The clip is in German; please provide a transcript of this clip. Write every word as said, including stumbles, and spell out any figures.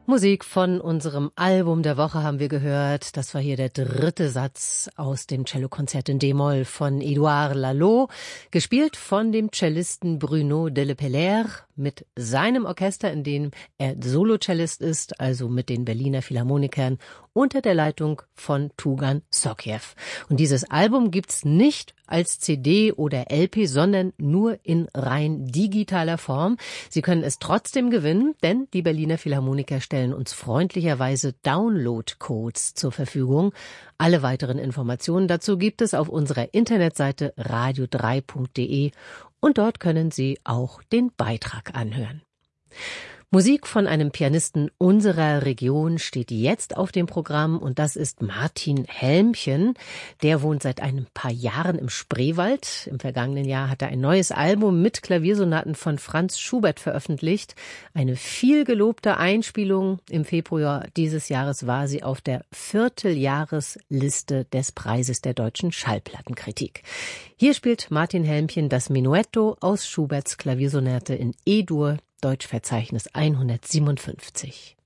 Musik von unserem Album der Woche haben wir gehört. Das war hier der dritte Satz aus dem Cellokonzert in D-Moll von Édouard Laloux, gespielt von dem Cellisten Bruno Delepelaere mit seinem Orchester, in dem er Solocellist ist, also mit den Berliner Philharmonikern unter der Leitung von Tugan Sokhiev. Und dieses Album gibt's nicht als C D oder L P, sondern nur in rein digitaler Form. Sie können es trotzdem gewinnen, denn die Berliner Philharmoniker stellen uns freundlicherweise Download-Codes zur Verfügung. Alle weiteren Informationen dazu gibt es auf unserer Internetseite radio drei punkt de und dort können Sie auch den Beitrag anhören. Musik von einem Pianisten unserer Region steht jetzt auf dem Programm und das ist Martin Helmchen. Der wohnt seit ein paar Jahren im Spreewald. Im vergangenen Jahr hat er ein neues Album mit Klaviersonaten von Franz Schubert veröffentlicht. Eine viel gelobte Einspielung. Im Februar dieses Jahres war sie auf der Vierteljahresliste des Preises der deutschen Schallplattenkritik. Hier spielt Martin Helmchen das Menuetto aus Schuberts Klaviersonate in E-Dur, Deutschverzeichnis hundertsiebenundfünfzig.